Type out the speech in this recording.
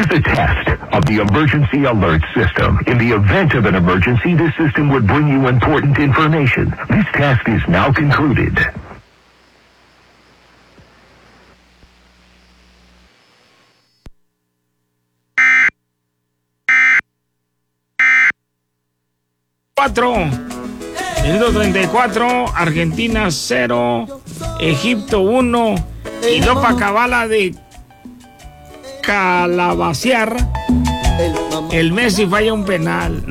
is the test of the emergency alert system. In the event of an emergency, this system would bring you important information. This test is now concluded. Minuto 34, Argentina 0, Egipto 1, y no para cabala de calabacear, el Messi falla un penal.